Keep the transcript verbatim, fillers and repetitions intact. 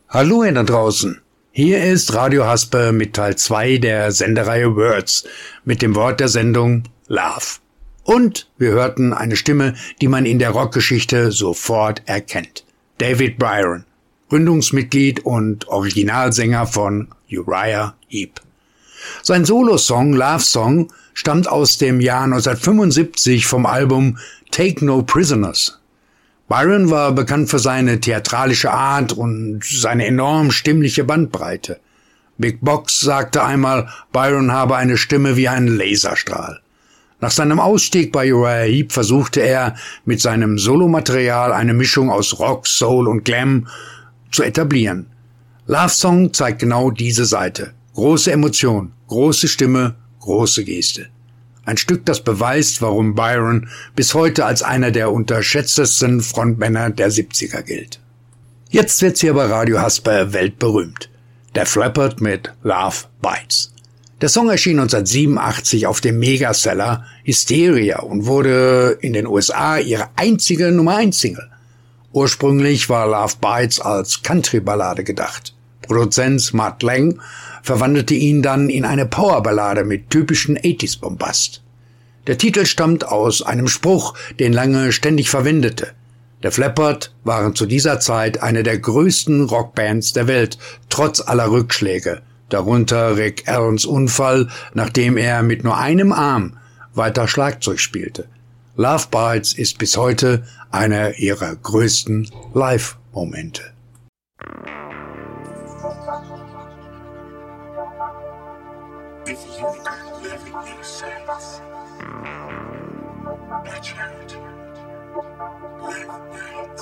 Hallo ihr da draußen. Hier ist Radio Haspe mit Teil zwei der Sendereihe Words mit dem Wort der Sendung Love. Und wir hörten eine Stimme, die man in der Rockgeschichte sofort erkennt. David Byron, Gründungsmitglied und Originalsänger von Uriah Heep. Sein Solosong Love Song stammt aus dem Jahr neunzehnhundertfünfundsiebzig vom Album Take No Prisoners. Byron war bekannt für seine theatralische Art und seine enorm stimmliche Bandbreite. Big Box sagte einmal, Byron habe eine Stimme wie ein Laserstrahl. Nach seinem Ausstieg bei Uriah Heep versuchte er, mit seinem Solomaterial eine Mischung aus Rock, Soul und Glam zu etablieren. Love Song zeigt genau diese Seite. Große Emotion, große Stimme, große Geste. Ein Stück, das beweist, warum Byron bis heute als einer der unterschätztesten Frontmänner der siebziger gilt. Jetzt wird's hier bei Radio Haspe weltberühmt. Def Leppard mit Love Bites. Der Song erschien neunzehnhundertsiebenundachtzig auf dem Megaseller Hysteria und wurde in den U S A ihre einzige Nummer eins Single. Ursprünglich war Love Bites als Country-Ballade gedacht. Produzent Mutt Lange verwandelte ihn dann in eine Powerballade mit typischen achtziger-Bombast. Der Titel stammt aus einem Spruch, den Lange ständig verwendete. Def Leppard waren zu dieser Zeit eine der größten Rockbands der Welt, trotz aller Rückschläge, darunter Rick Allens Unfall, nachdem er mit nur einem Arm weiter Schlagzeug spielte. Love Bites ist bis heute einer ihrer größten Live-Momente. If you could live in your sense, that's right. Live